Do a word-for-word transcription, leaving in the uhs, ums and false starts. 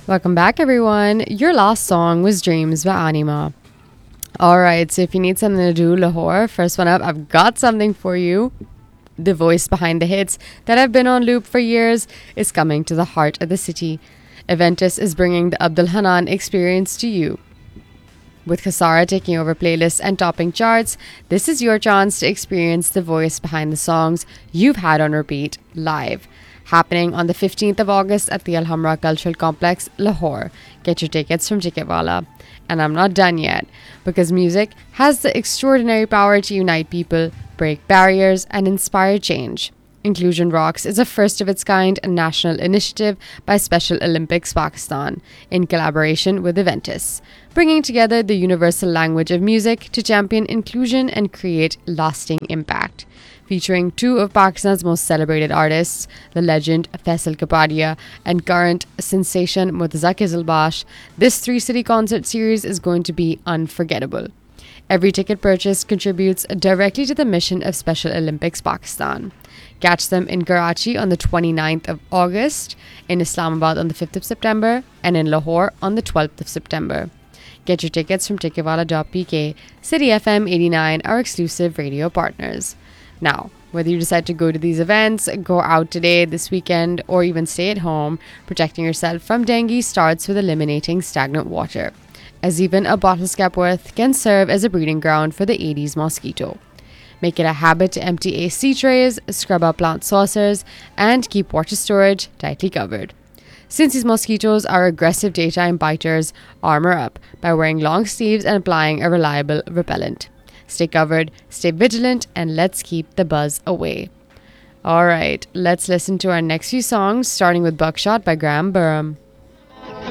Welcome back, everyone. Your last song was Dreams by Anima. Alright, so if you need something to do, Lahore, first one up, I've got something for you. The voice behind the hits that have been on loop for years is coming to the heart of the city. Aventus is bringing the Abdul Hanan experience to you. With Kasara taking over playlists and topping charts, this is your chance to experience the voice behind the songs you've had on repeat live. Happening on the fifteenth of August at the Alhambra Cultural Complex, Lahore. Get your tickets from Ticketwala. And I'm not done yet, because music has the extraordinary power to unite people, break barriers, and inspire change. Inclusion Rocks is a first of its kind national initiative by Special Olympics Pakistan in collaboration with Aventus, bringing together the universal language of music to champion inclusion and create lasting impact. Featuring two of Pakistan's most celebrated artists, the legend Faisal Kapadia and current sensation Murtaza Kizilbash, this three-city concert series is going to be unforgettable. Every ticket purchase contributes directly to the mission of Special Olympics Pakistan. Catch them in Karachi on the twenty-ninth of August, in Islamabad on the fifth of September, and in Lahore on the twelfth of September. Get your tickets from ticketwala dot p k, City F M eighty-nine, our exclusive radio partners. Now, whether you decide to go to these events, go out today, this weekend, or even stay at home, protecting yourself from dengue starts with eliminating stagnant water, as even a bottle's cap worth can serve as a breeding ground for the Aedes mosquito. Make it a habit to empty A C trays, scrub out plant saucers, and keep water storage tightly covered. Since these mosquitoes are aggressive daytime biters, armor up by wearing long sleeves and applying a reliable repellent. Stay covered, stay vigilant, and let's keep the buzz away. Alright, let's listen to our next few songs, starting with Buckshot by Graham Burham.